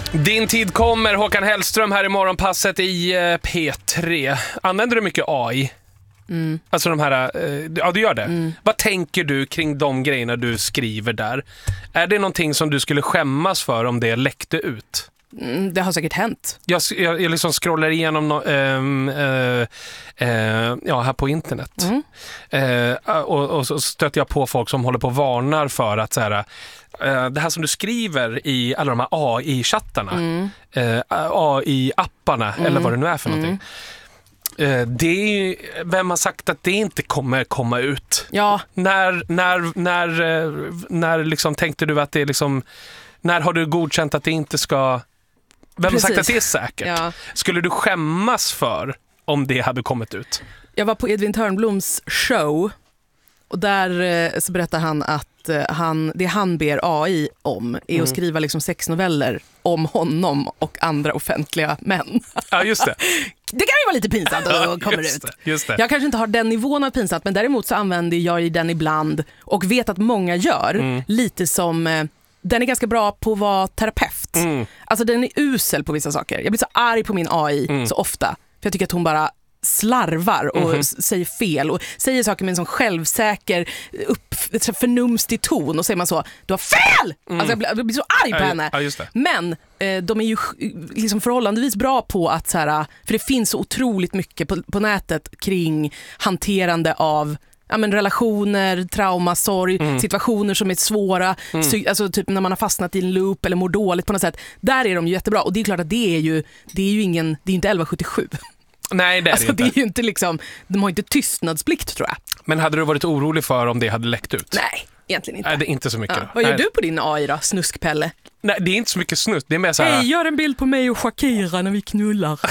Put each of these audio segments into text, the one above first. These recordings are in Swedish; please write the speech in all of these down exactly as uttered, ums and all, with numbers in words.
Din tid kommer, Håkan Hellström här i morgonpasset i P tre. Använder du mycket A I? Mm. Alltså de här, ja du gör det. Mm. Vad tänker du kring de grejerna du skriver där? Är det någonting som du skulle skämmas för om det läckte ut? Mm, det har säkert hänt. Jag, jag, jag liksom scrollar igenom no, ähm, äh, äh, ja, här på internet. Mm. Äh, och, och så stöter jag på folk som håller på och varnar för att så här, äh, det här som du skriver i alla de här A I-chattarna, Mm. äh, A I-apparna mm. eller vad det nu är för någonting. Mm. Det är, vem har sagt att det inte kommer komma ut? Ja. När, när, när, när liksom tänkte du att det är liksom, när har du godkänt att det inte ska, vem Precis. har sagt att det är säkert? Ja. Skulle du skämmas för om det hade kommit ut? Jag var på Edvin Törnbloms show och där så berättar han att han, det han ber A I om är mm. att skriva liksom sex noveller om honom och andra offentliga män. Ja, just det. Det kan ju vara lite pinsamt att kommer just ut. Det, just det. Jag kanske inte har den nivån av pinsamt, men däremot så använder jag den ibland och vet att många gör mm. lite som, den är ganska bra på att vara terapeut. Mm. Alltså den är usel på vissa saker. Jag blir så arg på min A I mm. så ofta, för jag tycker att hon bara slarvar och mm-hmm. säger fel och säger saker med en sån självsäker upp, förnumstig ton och säger man så, du har fel! Mm. Alltså jag blir, jag blir så arg på ja, henne. Ja, just det. Men eh, de är ju liksom förhållandevis bra på att så här, för det finns så otroligt mycket på, på nätet kring hanterande av ja, men relationer, trauma, sorg, mm. situationer som är svåra, mm. sy- alltså typ när man har fastnat i en loop eller mår dåligt på något sätt. Där är de ju jättebra och det är klart att det är ju, det är ju ingen, det är inte elva sjuttiosju. Nej, det är alltså, det inte. Det är ju inte liksom, de har inte tystnadsplikt tror jag. Men hade du varit orolig för om det hade läckt ut? Nej, egentligen inte. Nej, det är inte så mycket. Ja. Vad gör Nej. du på din A I då, snuskpelle? Nej, det är inte så mycket snusk. Det är mer så här... Hej, gör en bild på mig och Shakira när vi knullar.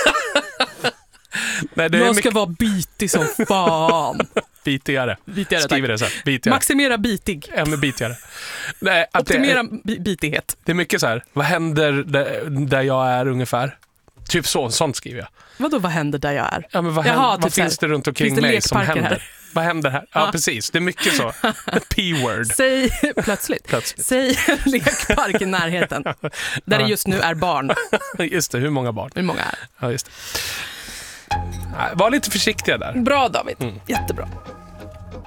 Nej, det är jag ska mycket... vara bitig som fan. Bitigare. Bitigare, skriver tack. det så här. Bitigare. Maximera bitig. Ännu bitigare. Nej, att Optimera det är, bitighet. Det är mycket så här, vad händer där, där jag är ungefär? Typ så, sånt skriver jag. Vadå, vad händer där jag är? Ja, men vad, Jaha, händer, typ vad finns det runt omkring det mig som händer? Här? Vad händer här? Ja, ja, precis. Det är mycket så. P-word. Säg, plötsligt. plötsligt. Säg en lekpark i närheten. Där det just nu är barn. Just det, hur många barn? Hur många är? Ja, just det. Var lite försiktiga där. Bra, David. Mm. Jättebra.